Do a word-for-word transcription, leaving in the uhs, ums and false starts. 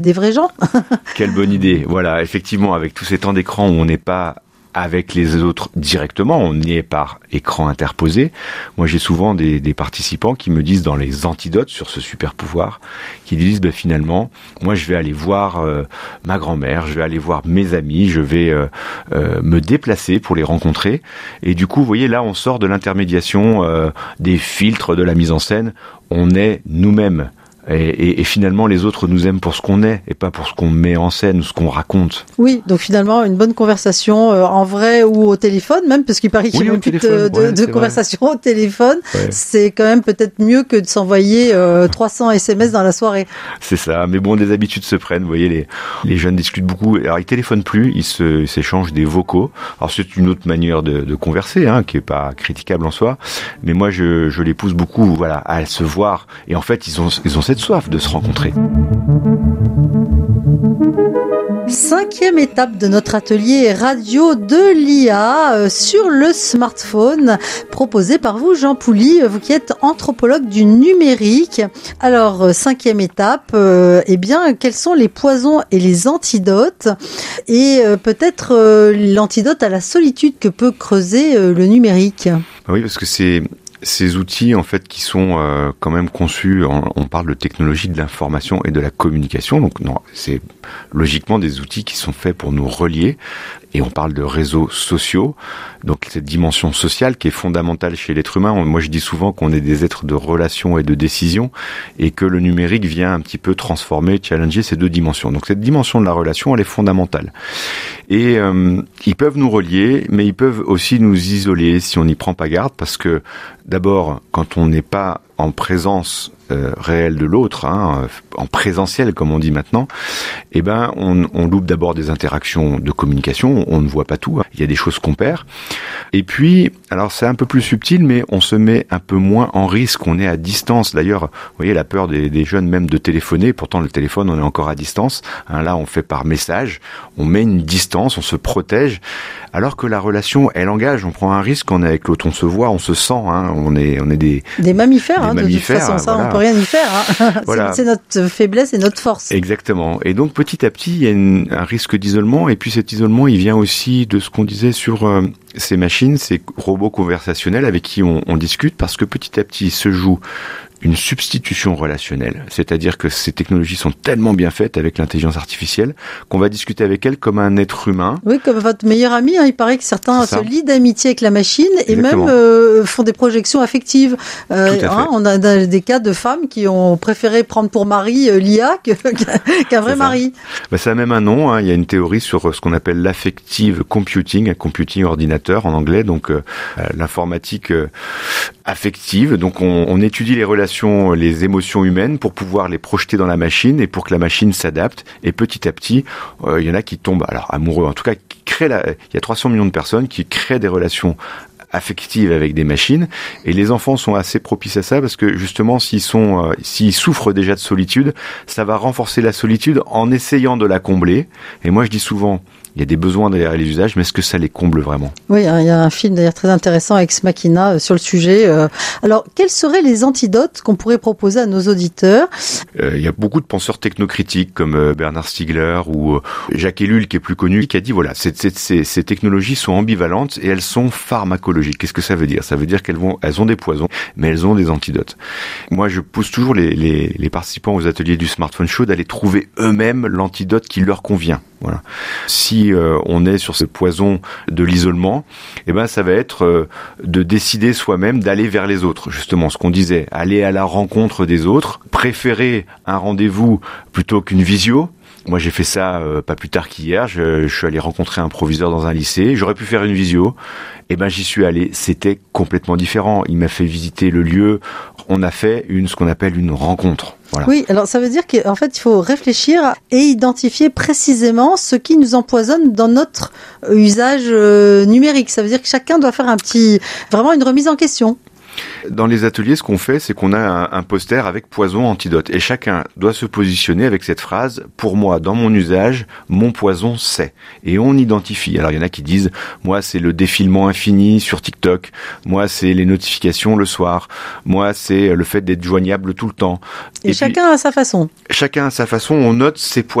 des vrais gens. Quelle bonne idée. Voilà, effectivement, avec tous ces temps d'écran où on n'est pas avec les autres directement, on y est par écran interposé. Moi, j'ai souvent des, des participants qui me disent dans les antidotes sur ce super pouvoir, qui disent ben, finalement, moi je vais aller voir euh, ma grand-mère, je vais aller voir mes amis, je vais euh, euh, me déplacer pour les rencontrer. Et du coup, vous voyez, là, on sort de l'intermédiation euh, des filtres de la mise en scène. On est nous-mêmes. Et, et, et finalement, les autres nous aiment pour ce qu'on est et pas pour ce qu'on met en scène ou ce qu'on raconte. Oui, donc finalement, une bonne conversation euh, en vrai ou au téléphone, même, parce qu'il paraît qu'il y a plus de, de, ouais, de conversation vrai. Au téléphone. Ouais. C'est quand même peut-être mieux que de s'envoyer euh, trois cents S M S dans la soirée. C'est ça, mais bon, des habitudes se prennent. Vous voyez, les, les jeunes discutent beaucoup. Alors, ils téléphonent plus, ils, se, ils s'échangent des vocaux. Alors, c'est une autre manière de, de converser, hein, qui est pas critiquable en soi. Mais moi, je, je les pousse beaucoup, voilà, à se voir. Et en fait, ils ont, ils ont cette soif de se rencontrer. Cinquième étape de notre atelier radio de l'I A euh, sur le smartphone, proposé par vous, Jean Pouly, vous qui êtes anthropologue du numérique. Alors, euh, cinquième étape, euh, eh bien, quels sont les poisons et les antidotes, et euh, peut-être euh, l'antidote à la solitude que peut creuser euh, le numérique. Oui, parce que c'est ces outils, en fait, qui sont euh, quand même conçus, on, on parle de technologie de l'information et de la communication, donc non, c'est logiquement des outils qui sont faits pour nous relier, et on parle de réseaux sociaux, donc cette dimension sociale qui est fondamentale chez l'être humain. Moi, je dis souvent qu'on est des êtres de relation et de décision, et que le numérique vient un petit peu transformer, challenger ces deux dimensions. Donc cette dimension de la relation, elle est fondamentale. Et euh, ils peuvent nous relier, mais ils peuvent aussi nous isoler si on n'y prend pas garde, parce que d'abord, quand on n'est pas en présence euh, réelle de l'autre, hein, en présentiel comme on dit maintenant, eh ben on, on loupe d'abord des interactions de communication, on, on ne voit pas tout, hein. Il y a des choses qu'on perd. Et puis, alors c'est un peu plus subtil, mais on se met un peu moins en risque, on est à distance. D'ailleurs, vous voyez la peur des, des jeunes même de téléphoner, pourtant le téléphone on est encore à distance, hein, là on fait par message, on met une distance, on se protège, alors que la relation elle engage, on prend un risque, on est avec l'autre, on se voit, on se sent, hein, on est on est des des mammifères, des hein, mammifères, de toute façon, ça voilà. On peut rien y faire, hein. Voilà. c'est, c'est notre faiblesse et notre force. Exactement. Et donc petit à petit il y a une, un risque d'isolement, et puis cet isolement il vient aussi de ce qu'on disait sur euh, ces machines, ces robots conversationnels avec qui on, on discute, parce que petit à petit se joue une substitution relationnelle, c'est-à-dire que ces technologies sont tellement bien faites avec l'intelligence artificielle qu'on va discuter avec elles comme un être humain. Oui, comme votre meilleur ami, hein, il paraît que certains se lient d'amitié avec la machine. Exactement. Et même euh, font des projections affectives. Euh, hein, on a des cas de femmes qui ont préféré prendre pour mari euh, l'I A que, qu'un vrai ça. mari. Ben, ça a même un nom, hein. Il y a une théorie sur ce qu'on appelle l'affective computing, un computing ordinateur en anglais, donc euh, l'informatique euh, affective. Donc on, on étudie les relations, les émotions humaines pour pouvoir les projeter dans la machine et pour que la machine s'adapte. Et petit à petit, euh, il y en a qui tombent, alors amoureux, en tout cas, qui créent la, il y a trois cents millions de personnes qui créent des relations affectives avec des machines, et les enfants sont assez propices à ça parce que justement s'ils sont, euh, s'ils souffrent déjà de solitude, ça va renforcer la solitude en essayant de la combler. Et moi je dis souvent, il y a des besoins derrière les usages, mais est-ce que ça les comble vraiment ? Oui, il y a un film d'ailleurs très intéressant, Ex Machina, sur le sujet. Alors, quels seraient les antidotes qu'on pourrait proposer à nos auditeurs ? euh, Il y a beaucoup de penseurs technocritiques comme euh, Bernard Stiegler ou euh, Jacques Ellul, qui est plus connu, qui a dit voilà, ces, ces, ces, ces technologies sont ambivalentes et elles sont pharmacologiques. Qu'est-ce que ça veut dire ? Ça veut dire qu'elles vont, elles ont des poisons, mais elles ont des antidotes. Moi, je pousse toujours les, les, les participants aux ateliers du Smartphone Show d'aller trouver eux-mêmes l'antidote qui leur convient. Voilà. Si euh, on est sur ce poison de l'isolement, eh ben ça va être euh, de décider soi-même d'aller vers les autres. Justement, ce qu'on disait, aller à la rencontre des autres, préférer un rendez-vous plutôt qu'une visio. Moi, j'ai fait ça euh, pas plus tard qu'hier. Je, je suis allé rencontrer un proviseur dans un lycée. J'aurais pu faire une visio. Eh ben, j'y suis allé. C'était complètement différent. Il m'a fait visiter le lieu. On a fait une, ce qu'on appelle une rencontre. Voilà. Oui, alors ça veut dire qu'en fait, il faut réfléchir et identifier précisément ce qui nous empoisonne dans notre usage euh, numérique. Ça veut dire que chacun doit faire un petit, vraiment une remise en question. Dans les ateliers, ce qu'on fait, c'est qu'on a un, un poster avec poison, antidote. Et chacun doit se positionner avec cette phrase, pour moi, dans mon usage, mon poison, c'est. Et on identifie. Alors, il y en a qui disent, moi, c'est le défilement infini sur TikTok. Moi, c'est les notifications le soir. Moi, c'est le fait d'être joignable tout le temps. Et, Et chacun puis, à sa façon. Chacun à sa façon. On note ses poisons.